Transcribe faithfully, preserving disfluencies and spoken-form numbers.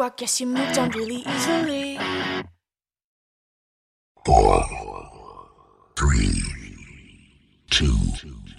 rock, yes, you moved on really easily. Four, three, two,